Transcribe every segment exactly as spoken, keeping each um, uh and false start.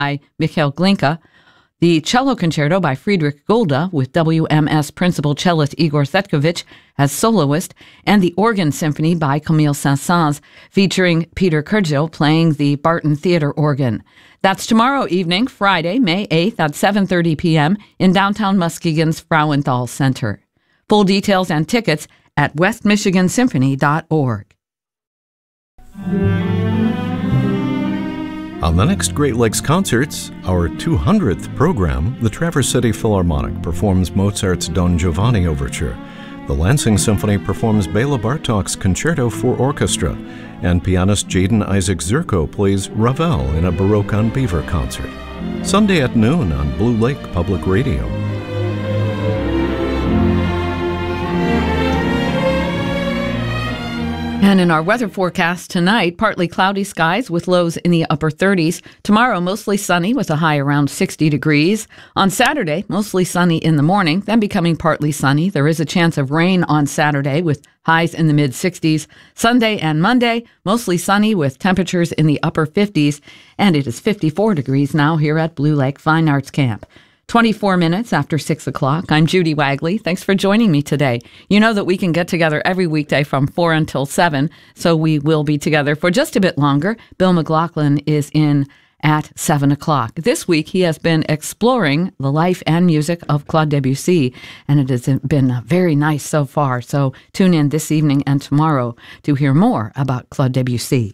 by Mikhail Glinka, the Cello Concerto by Friedrich Golda with W M S principal cellist Igor Setkovich as soloist, and the Organ Symphony by Camille Saint-Saëns featuring Peter Kurdziel playing the Barton Theater organ. That's tomorrow evening, Friday, May eighth at seven thirty p.m. in downtown Muskegon's Frauenthal Center. Full details and tickets at west michigan symphony dot org. On the next Great Lakes Concerts, our two hundredth program, the Traverse City Philharmonic performs Mozart's Don Giovanni Overture. The Lansing Symphony performs Bela Bartok's Concerto for Orchestra, and pianist Jaden Isaac Zirko plays Ravel in a Baroque on Beaver concert. Sunday at noon on Blue Lake Public Radio. And in our weather forecast tonight, partly cloudy skies with lows in the upper thirties. Tomorrow, mostly sunny with a high around sixty degrees. On Saturday, mostly sunny in the morning, then becoming partly sunny. There is a chance of rain on Saturday with highs in the mid-sixties. Sunday and Monday, mostly sunny with temperatures in the upper fifties. And it is fifty-four degrees now here at Blue Lake Fine Arts Camp. twenty-four minutes after six o'clock. I'm Judy Wagley. Thanks for joining me today. You know that we can get together every weekday from four until seven, so we will be together for just a bit longer. Bill McLaughlin is in at seven o'clock. This week, he has been exploring the life and music of Claude Debussy, and it has been very nice so far. So tune in this evening and tomorrow to hear more about Claude Debussy.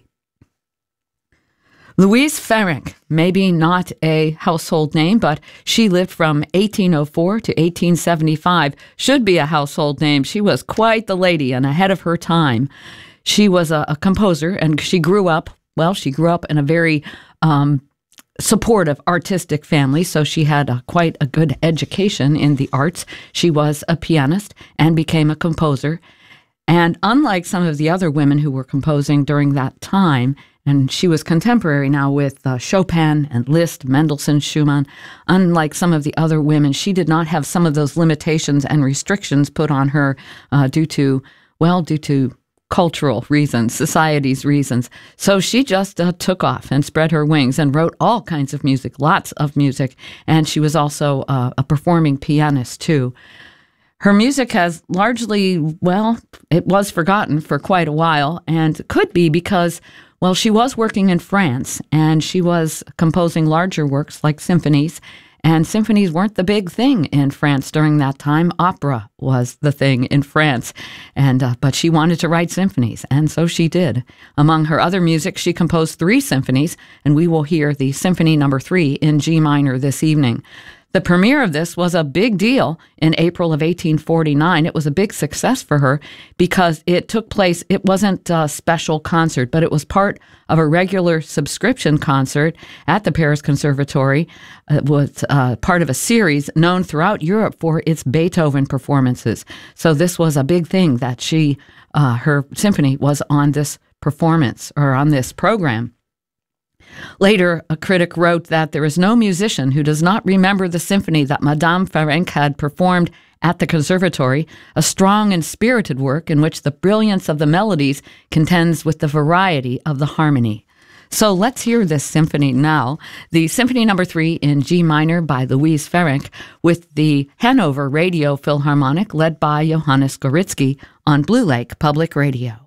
Louise Ferenc, maybe not a household name, but she lived from eighteen oh four to eighteen seventy-five, should be a household name. She was quite the lady and ahead of her time. She was a, a composer, and she grew up, well, she grew up in a very um, supportive artistic family, so she had a, quite a good education in the arts. She was a pianist and became a composer. And unlike some of the other women who were composing during that time, and she was contemporary now with uh, Chopin and Liszt, Mendelssohn, Schumann. Unlike some of the other women, she did not have some of those limitations and restrictions put on her uh, due to, well, due to cultural reasons, society's reasons. So she just uh, took off and spread her wings and wrote all kinds of music, lots of music. And she was also uh, a performing pianist, too. Her music has largely, well, it was forgotten for quite a while, and could be because, well, she was working in France, and she was composing larger works like symphonies, and symphonies weren't the big thing in France during that time. Opera was the thing in France, and uh, but she wanted to write symphonies, and so she did. Among her other music, she composed three symphonies, and we will hear the Symphony Number Three in G minor this evening. The premiere of this was a big deal in April of eighteen forty-nine. It was a big success for her because it took place, it wasn't a special concert, but it was part of a regular subscription concert at the Paris Conservatory. It was uh, part of a series known throughout Europe for its Beethoven performances. So this was a big thing that she, uh, her symphony was on this performance or on this program. Later, a critic wrote that there is no musician who does not remember the symphony that Madame Ferenc had performed at the conservatory, a strong and spirited work in which the brilliance of the melodies contends with the variety of the harmony. So let's hear this symphony now, the Symphony Number Three in G minor by Louise Ferenc with the Hanover Radio Philharmonic led by Johannes Goritsky on Blue Lake Public Radio.